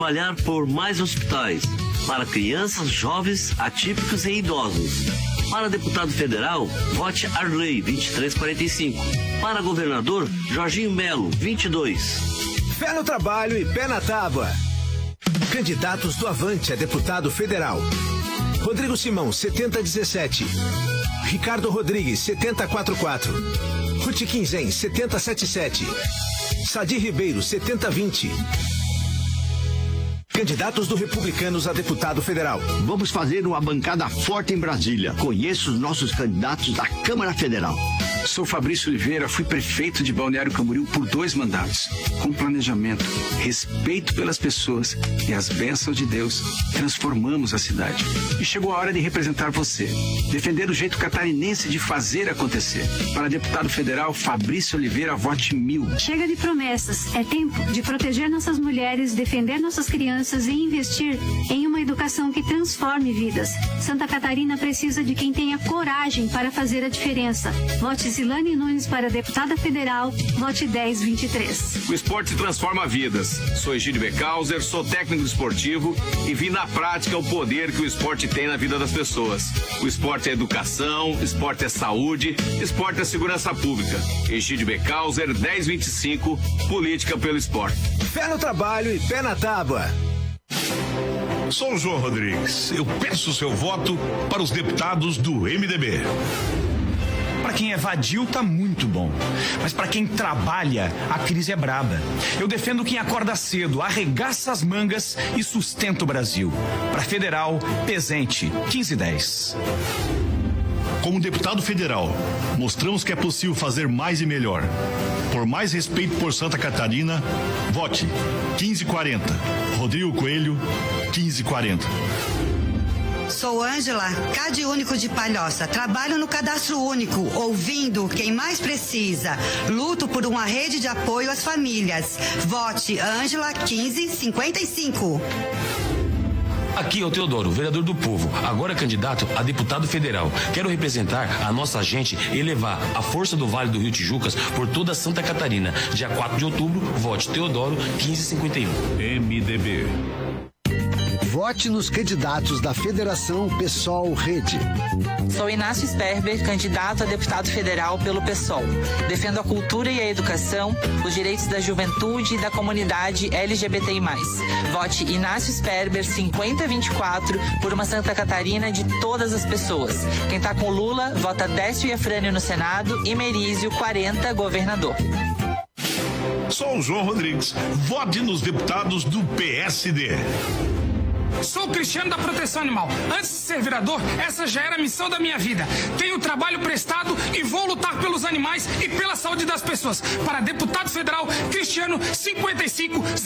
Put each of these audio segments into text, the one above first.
Trabalhar por mais hospitais para crianças, jovens, atípicos e idosos. Para deputado federal, vote Arley, 2345. Para governador, Jorginho Melo, 22. Fé no trabalho e pé na tábua. Candidatos do Avante a deputado federal. Rodrigo Simão, 7017. Ricardo Rodrigues, 7044. Ruth Quinzen, 7077. Sadi Ribeiro, 7020. Candidatos do Republicanos a deputado federal. Vamos fazer uma bancada forte em Brasília. Conheço os nossos candidatos da Câmara Federal. Sou Fabrício Oliveira, fui prefeito de Balneário Camboriú por 2 mandatos. Com planejamento, respeito pelas pessoas e as bênçãos de Deus, transformamos a cidade. E chegou a hora de representar você. Defender o jeito catarinense de fazer acontecer. Para deputado federal, Fabrício Oliveira, vote 1000. Chega de promessas. É tempo de proteger nossas mulheres, defender nossas crianças e investir em uma educação que transforme vidas. Santa Catarina precisa de quem tenha coragem para fazer a diferença. Vote Zilane Nunes para deputada federal, vote 1023. O esporte transforma vidas. Sou Egídio Becauser, sou técnico esportivo e vi na prática o poder que o esporte tem na vida das pessoas. O esporte é educação, esporte é saúde, esporte é segurança pública. Egídio Becauser, 1025, política pelo esporte. Fé no trabalho e pé na tábua. Sou o João Rodrigues. Eu peço seu voto para os deputados do MDB. Para quem é vadio, tá muito bom. Mas para quem trabalha, a crise é braba. Eu defendo quem acorda cedo, arregaça as mangas e sustenta o Brasil. Para federal, Pezente, 1510. Como deputado federal, mostramos que é possível fazer mais e melhor. Por mais respeito por Santa Catarina, vote 1540. Rodrigo Coelho, 1540. Sou Ângela, Cade Único de Palhoça. Trabalho no Cadastro Único, ouvindo quem mais precisa. Luto por uma rede de apoio às famílias. Vote Ângela 1555. Aqui é o Teodoro, vereador do povo, agora candidato a deputado federal. Quero representar a nossa gente e levar a força do Vale do Rio Tijucas por toda Santa Catarina. Dia 4 de outubro, vote Teodoro 1551. MDB. Vote nos candidatos da Federação PSOL Rede. Sou Inácio Sperber, candidato a deputado federal pelo PSOL. Defendo a cultura e a educação, os direitos da juventude e da comunidade LGBTI+. Vote Inácio Sperber 5024 por uma Santa Catarina de todas as pessoas. Quem tá com Lula, vota Décio Iafrânio no Senado e Merizio 40, governador. Sou o João Rodrigues. Vote nos deputados do PSD. Sou Cristiano da Proteção Animal. Antes de ser vereador, essa já era a missão da minha vida. Tenho trabalho prestado e vou lutar pelos animais e pela saúde das pessoas. Para deputado federal, Cristiano 5500.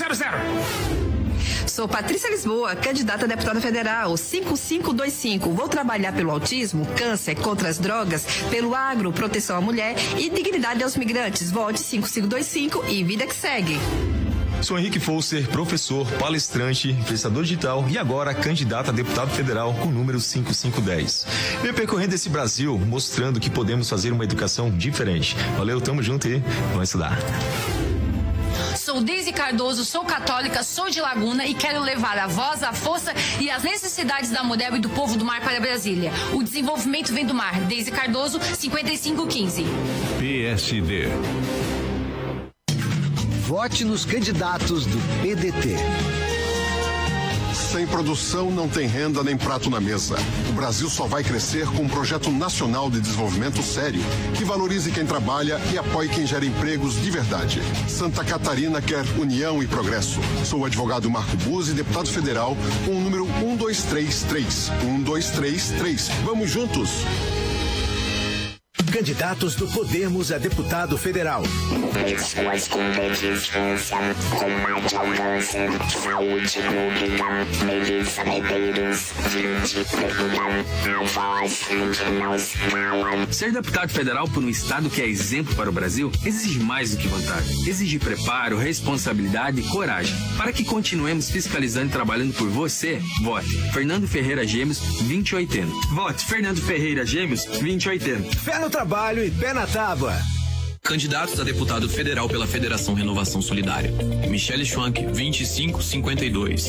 Sou Patrícia Lisboa, candidata a deputada federal, 5525. Vou trabalhar pelo autismo, câncer, contra as drogas, pelo agro, proteção à mulher e dignidade aos migrantes. Vote 5525 e vida que segue. Sou Henrique Fousser, professor, palestrante, influenciador digital e agora candidato a deputado federal com o número 5510. Venho percorrendo esse Brasil mostrando que podemos fazer uma educação diferente. Valeu, tamo junto e vamos estudar. Sou Deise Cardoso, sou católica, sou de Laguna e quero levar a voz, a força e as necessidades da mulher e do povo do mar para Brasília. O desenvolvimento vem do mar. Deise Cardoso, 5515. PSD. Vote nos candidatos do PDT. Sem produção não tem renda nem prato na mesa. O Brasil só vai crescer com um projeto nacional de desenvolvimento sério, que valorize quem trabalha e apoie quem gera empregos de verdade. Santa Catarina quer união e progresso. Sou o advogado Marco Buzzi, deputado federal, com o número 1233. 1233. Vamos juntos! Candidatos do Podemos a deputado federal. Pessoas com deficiência, com má alcance, saúde pública, Melissa Medeiros, 20 perdão, a voz que nos cala. Ser deputado federal por um estado que é exemplo para o Brasil exige mais do que vantagem. Exige preparo, responsabilidade e coragem. Para que continuemos fiscalizando e trabalhando por você, vote Fernando Ferreira Gêmeos, 2080. Vote Fernando Ferreira Gêmeos, 2080. Fé no trabalho e pé na tábua. Candidatos a deputado federal pela Federação Renovação Solidária. Michele Schwank, 2552.